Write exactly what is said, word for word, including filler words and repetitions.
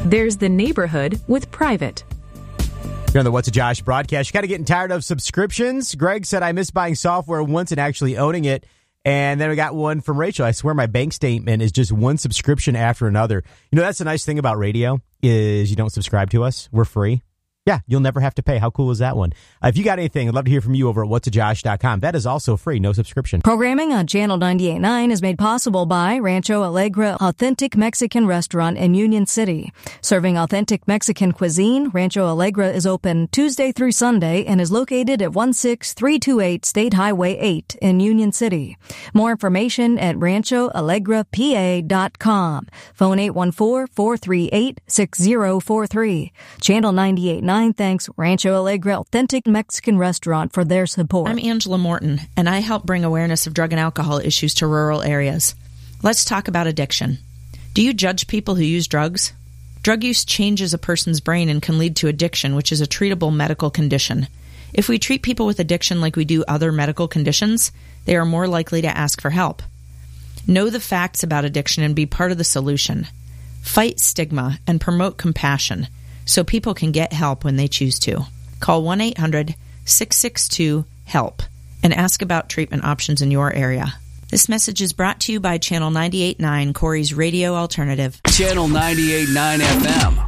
There's the neighborhood with private. You're on the What's a Josh broadcast. You're kind of getting tired of subscriptions. Greg said, I miss buying software once and actually owning it. And then we got one from Rachel. I swear my bank statement is just one subscription after another. You know, that's the nice thing about radio is you don't subscribe to us. We're free. Yeah, you'll never have to pay. How cool is that one? Uh, if you got anything, I'd love to hear from you over at whats a josh dot com. That is also free, no subscription. Programming on Channel ninety-eight point nine is made possible by Rancho Alegre Authentic Mexican Restaurant in Union City. Serving authentic Mexican cuisine, Rancho Alegre is open Tuesday through Sunday and is located at one six three two eight State Highway eight in Union City. More information at rancho alegre p a dot com. Phone eight one four, four three eight, six zero four three. Channel ninety-eight point nine thanks Rancho Alegre Authentic Mexican Restaurant for their support. I'm Angela Morton, and I help bring awareness of drug and alcohol issues to rural areas. Let's talk about addiction. Do you judge people who use drugs? Drug use changes a person's brain and can lead to addiction, which is a treatable medical condition. If we treat people with addiction like we do other medical conditions, they are more likely to ask for help. Know the facts about addiction and be part of the solution. Fight stigma and promote compassion, so people can get help when they choose to. Call one eight hundred, six six two, HELP and ask about treatment options in your area. This message is brought to you by Channel ninety-eight point nine, Corey's radio alternative. Channel ninety-eight point nine F M.